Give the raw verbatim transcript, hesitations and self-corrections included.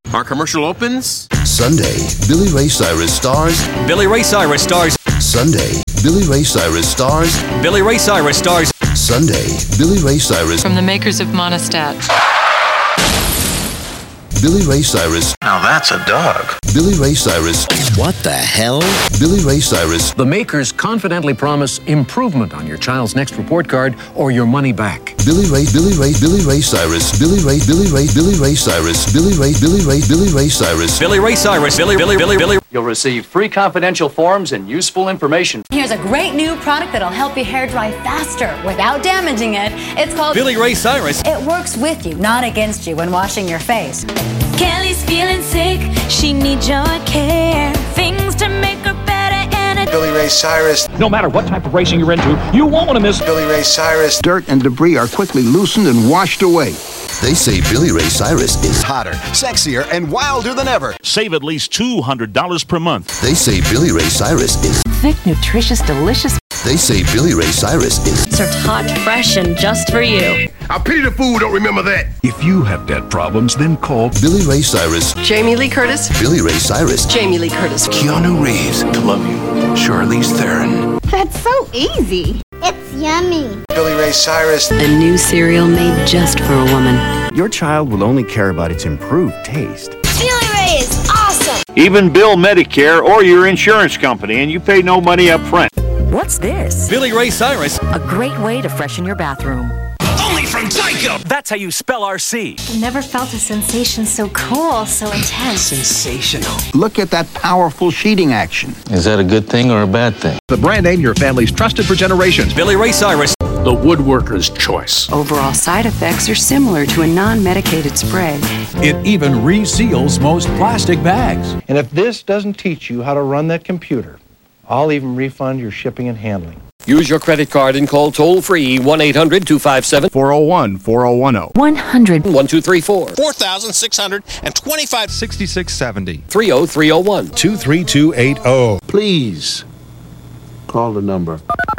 Our commercial opens Sunday. Billy Ray Cyrus stars. Billy Ray Cyrus stars. Sunday. Billy Ray Cyrus stars. Billy Ray Cyrus stars. Sunday. Billy Ray Cyrus. From the makers of Monistat. Billy Ray Cyrus. Now that's a dog. Billy Ray Cyrus. What the hell? Billy Ray Cyrus. The makers confidently promise improvement on your child's next report card or your money back. Billy Ray, Billy Ray, Billy Ray Cyrus. Billy Ray, Billy Ray, Billy Ray Cyrus. Billy Ray, Billy Ray, Billy Ray Cyrus. Billy Ray Cyrus. Billy, Billy, Billy, Billy. You'll receive free confidential forms and useful information. Here's a great new product that'll help your hair dry faster without damaging it. It's called Billy Ray Cyrus. It works with you, not against you when washing your face. Kelly's feeling sick, she needs your care. Things to make her better and a Billy Ray Cyrus. No matter what type of racing you're into, you won't want to miss Billy Ray Cyrus. Dirt and debris are quickly loosened and washed away. They say Billy Ray Cyrus is hotter, sexier, and wilder than ever. Save at least two hundred dollars per month. They say Billy Ray Cyrus is thick, nutritious, delicious. They say Billy Ray Cyrus is served hot, fresh, and just for you. I pity the fool, don't remember that. If you have debt problems, then call Billy Ray Cyrus. Jamie Lee Curtis. Billy Ray Cyrus. Jamie Lee Curtis. Keanu Reeves. To love you. Charlize Theron. That's so easy. It's yummy. Billy Ray Cyrus. A new cereal made just for a woman. Your child will only care about its improved taste. Billy Ray is awesome. Even bill Medicare or your insurance company, and you pay no money up front. What's this? Billy Ray Cyrus. A great way to freshen your bathroom. Only from Tyco. That's how you spell R C. I've never felt a sensation so cool, so intense. Sensational. Look at that powerful sheeting action. Is that a good thing or a bad thing? The brand name your family's trusted for generations. Billy Ray Cyrus. The woodworker's choice. Overall side effects are similar to a non-medicated spray. It even reseals most plastic bags. And if this doesn't teach you how to run that computer, I'll even refund your shipping and handling. Use your credit card and call toll-free one eight hundred two five seven four oh one four oh one oh one hundred one two three four four thousand six hundred twenty-five sixty-six seventy three oh three oh one two three two eight oh. Please call the number.